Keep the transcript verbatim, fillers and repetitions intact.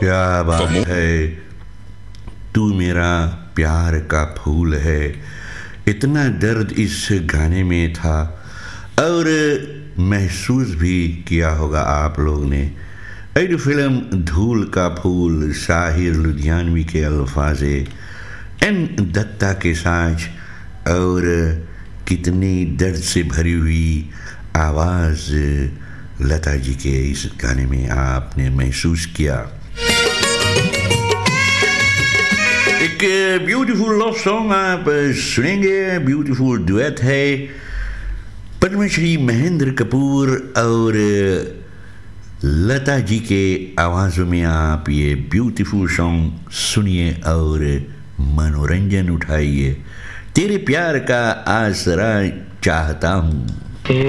क्या बात है, तू मेरा प्यार का फूल है। इतना दर्द इस गाने में था और महसूस भी किया होगा आप लोग ने। ऐड फिल्म धूल का फूल, साहिर लुधियानवी के अल्फाजे, एन दत्ता के साज और कितनी दर्द से भरी हुई आवाज़ लता जी के इस गाने में आपने महसूस किया। एक ब्यूटीफुल लव सॉन्ग आप सुनेंगे, ब्यूटीफुल डुएट है पद्मश्री महेंद्र कपूर और लता जी के आवाज़ों में। आप ये ब्यूटीफुल सॉन्ग सुनिए और मनोरंजन उठाइए। तेरे प्यार का आसरा चाहता हूँ।